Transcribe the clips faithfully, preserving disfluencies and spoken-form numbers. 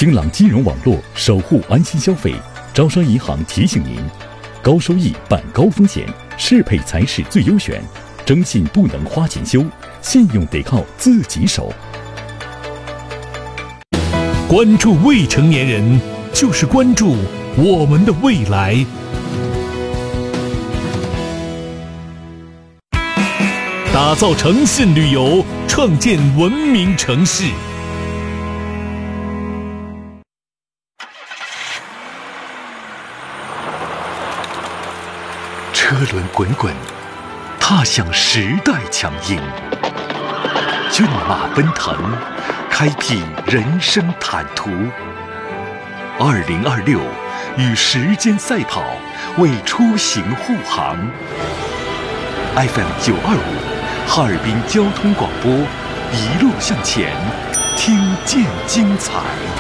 新浪金融网络守护安心消费，招商银行提醒您：高收益伴高风险，适配才是最优选。征信不能花钱修，信用得靠自己守。 关注未成年人，就是关注我们的未来。打造诚信旅游，创建文明城市。 车轮滚滚，踏向时代强音；骏马奔腾，开辟人生坦途。二零二六，与时间赛跑，为出行护航。F M 九二五，哈尔滨交通广播，一路向前，听见精彩。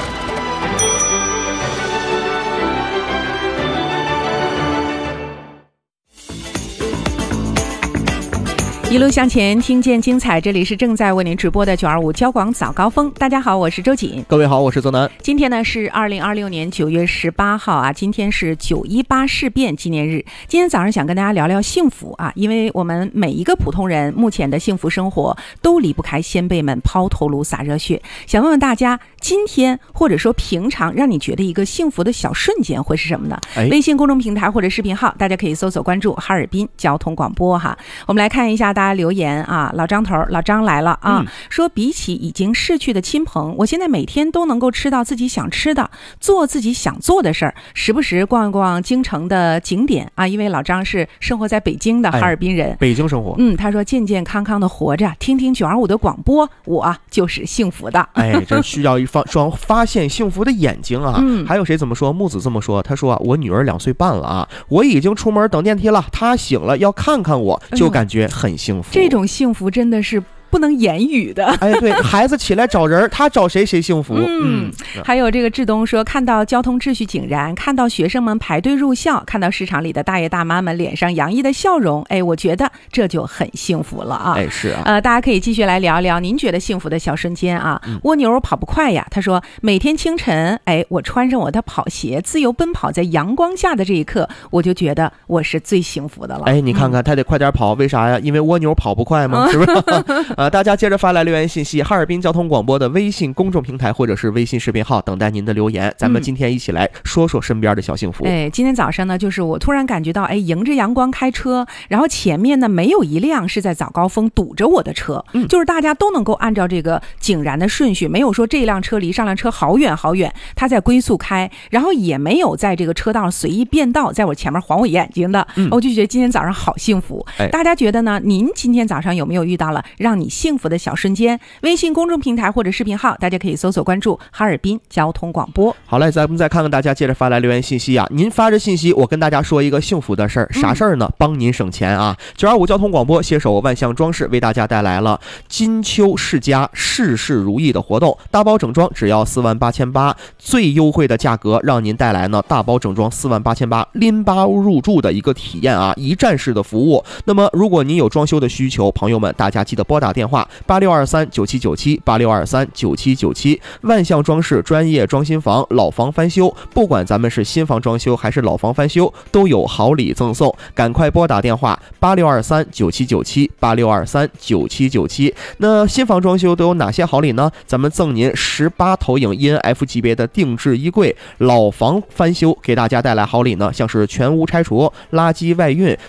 一路向前，听见精彩。这里是正在为您直播的九二五交广早高峰。大家好，我是周瑾。 各位好，我是泽南。 今天呢是二零二六年九月十八号啊，今天是九一八事变纪念日。今天早上想跟大家聊聊幸福啊，因为我们每一个普通人目前的幸福生活都离不开先辈们抛头颅洒热血。想问问大家，今天或者说平常让你觉得一个幸福的小瞬间会是什么呢？哎、微信公众平台或者视频号，大家可以搜索关注哈尔滨交通广播哈。我们来看一下大家留言啊，老张头老张来了啊、嗯，说比起已经逝去的亲朋，我现在每天都能够吃到自己想吃的，做自己想做的事儿，时不时逛一逛京城的景点啊。因为老张是生活在北京的哈尔滨人，哎、 北京生活， 嗯，他说健健康康的活着，听听九二五的广播，我就是幸福的。 哎，这需要一双双发现幸福的眼睛啊。嗯，还有谁怎么说？木子这么说，他说啊，我女儿两岁半了啊，我已经出门等电梯了，她醒了要看看我，就感觉很幸福。 这种幸福真的是不能言语的。 哎，对，孩子起来找人，他找谁谁幸福。 嗯，还有这个志东说，看到交通秩序井然，看到学生们排队入校，看到市场里的大爷大妈们脸上洋溢的笑容，哎，我觉得这就很幸福了啊。 哎，是啊。 呃，大家可以继续来聊聊您觉得幸福的小瞬间啊。嗯、蜗牛跑不快呀，他说每天清晨，哎，我穿上我的跑鞋，自由奔跑在阳光下的这一刻，我就觉得我是最幸福的了。 哎，你看看、嗯、他得快点跑，为啥呀？因为蜗牛跑不快吗？是不是？呃，大家接着发来留言信息，哈尔滨交通广播的微信公众平台或者是微信视频号，等待您的留言。咱们今天一起来说说身边的小幸福。 哎，今天早上呢，就是我突然感觉到，哎，迎着阳光开车，然后前面呢没有一辆是在早高峰堵着我的车，嗯，就是大家都能够按照这个井然的顺序，没有说这辆车离上辆车好远好远，它在龟速开，然后也没有在这个车道上随意变道，在我前面晃我眼睛的，嗯、我就觉得今天早上好幸福。哎、大家觉得呢？您今天早上有没有遇到了让你幸福的小瞬间？微信公众平台或者视频号，大家可以搜索关注哈尔滨交通广播。 好嘞，咱们再看看大家接着发来留言信息啊。您发着信息，我跟大家说一个幸福的事儿，啥事儿呢？帮您省钱啊！九二五交通广播携手万象装饰为大家带来了金秋世家事事如意的活动，大包整装只要四万八千八，最优惠的价格让您带来呢大包整装四万八千八拎包入住的一个体验啊，一站式的服务。那么如果您有装修的需求，朋友们大家记得拨打电话八六二三九七九七八六二三九七九七，万象装饰专业装新房、老房翻修，不管咱们是新房装修还是老房翻修，都有好礼赠送。赶快拨打电话八六二三九七九七八六二三九七九七。那新房装修都有哪些好礼呢？咱们赠您十八投影 E N F 级别的定制衣柜。老房翻修给大家带来好礼呢，像是全屋拆除、垃圾外运、